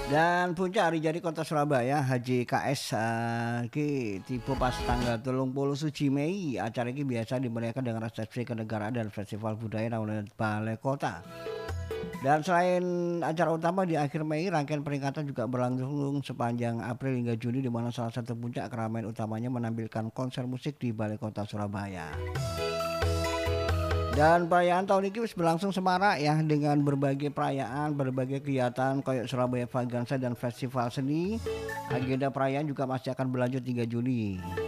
Dan puncak hari jadi Kota Surabaya HJKS iki tiba pas tanggal 30 Mei. Acara ini biasa dimeriahkan dengan resepsi kenegaraan dan festival budaya oleh Balai Kota. Dan selain acara utama di akhir Mei, rangkaian peringatan juga berlangsung sepanjang April hingga Juni di mana salah satu puncak keramaian utamanya menampilkan konser musik di Balai Kota Surabaya. Dan perayaan tahun ini wis berlangsung semarak ya dengan berbagai perayaan, berbagai kegiatan kayak Surabaya Vaganza dan festival seni. Agenda perayaan juga masih akan berlanjut 3 Juni.